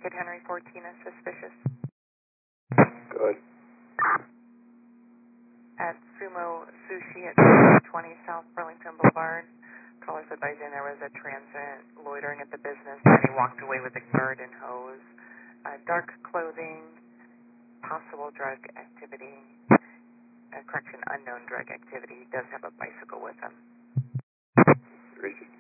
Market Henry 14 is suspicious. Good. At Sumo Sushi at 20 South Burlington Boulevard, callers advising there was a transit loitering at the business and he walked away with a garden hose. Dark clothing, possible drug activity, unknown drug activity. He does have a bicycle with him.